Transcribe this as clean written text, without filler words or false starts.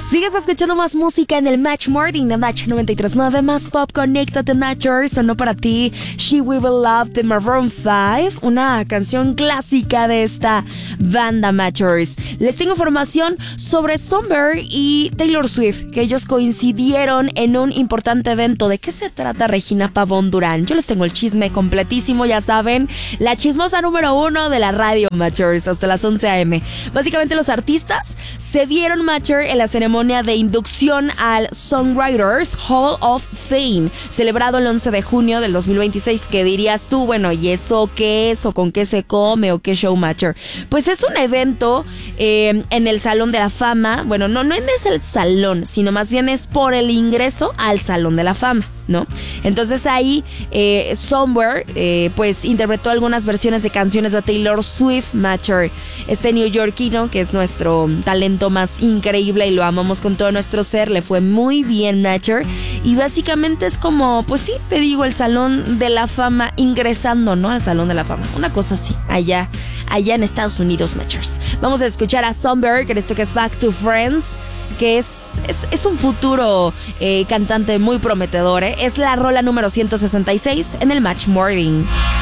Sigues escuchando más música en el Match Morning de Match 93.9, más pop. Conéctate, Matchers. Sonó para ti She We Will Love de Maroon 5, una canción clásica de esta banda, Matchers. Les tengo información sobre Sunburn y Taylor Swift, que ellos coincidieron en un importante evento. ¿De qué se trata, Regina Pavón Durán? Yo les tengo el chisme completísimo, ya saben, la chismosa número 1 de la radio, Matchers, hasta las 11 a.m. Básicamente los artistas se vieron, Matcher, en la ceremonia de inducción al Songwriters Hall of Fame, celebrado el 11 de junio del 2026. ¿Qué dirías tú? Bueno, ¿y eso qué es? ¿O con qué se come? ¿O qué show, Matcher? Pues es un evento en el Salón de la Fama. Bueno, no es el salón, sino más bien es por el ingreso al Salón de la Fama, ¿no? Entonces ahí Somewhere pues interpretó algunas versiones de canciones de Taylor Swift, Matcher, este neoyorquino que es nuestro talento más increíble y lo amamos con todo nuestro ser. Le fue muy bien, Matcher, y básicamente es como, pues sí, te digo, el Salón de la Fama, ingresando, ¿no?, al Salón de la Fama, una cosa así, allá en Estados Unidos, Matchers. Vamos a escuchar a Sunburn en esto que es Back to Friends, que es un futuro cantante muy prometedor, ¿eh? Es la rola número 166 en el Match Morning.